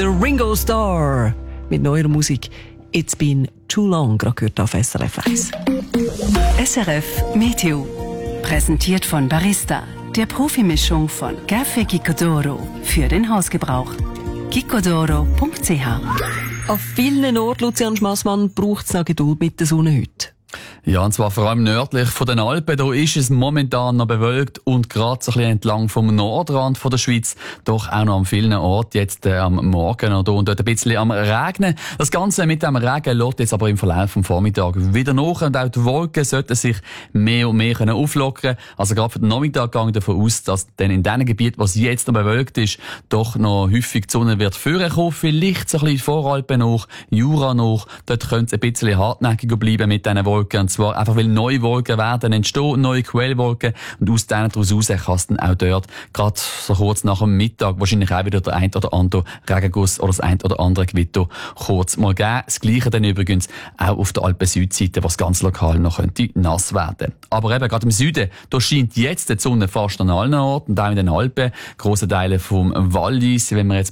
der Ringo Starr mit neuer Musik. It's been too long, gerade gehört auf SRF 1. SRF Meteo. Präsentiert von Barista, der Profimischung von Café Gicodoro für den Hausgebrauch. gicodoro.ch. An vielen Orten, Lucian Schmassmann, braucht es noch Geduld mit der Sonne heute. Ja, und zwar vor allem nördlich von den Alpen. Da ist es momentan noch bewölkt und gerade so ein bisschen entlang vom Nordrand von der Schweiz. Doch auch noch an vielen Orten jetzt am Morgen noch da und dort ein bisschen am Regnen. Das Ganze mit dem Regen lässt jetzt aber im Verlauf des Vormittags wieder nach und auch die Wolken sollten sich mehr und mehr auflockern. Also gerade für den Nachmittag gehe ich davon aus, dass dann in den Gebieten, was jetzt noch bewölkt ist, doch noch häufig die Sonne wird vorkommen. Vielleicht so ein bisschen Voralpen nach, Jura nach. Dort könnte es ein bisschen hartnäckiger bleiben mit diesen Wolken. Und zwar einfach, weil neue Wolken werden entstehen, neue Quellwolken. Und aus denen daraus raus kann es dann auch dort, gerade so kurz nach dem Mittag, wahrscheinlich auch wieder der ein oder andere Regenguss oder das ein oder andere Gewitter kurz mal geben. Das Gleiche dann übrigens auch auf der Alpen-Südseite, was ganz lokal noch könnte nass werden. Aber eben, gerade im Süden, da scheint jetzt die Sonne fast an allen Orten, und auch in den Alpen, grosse Teile vom Wallis, wenn wir jetzt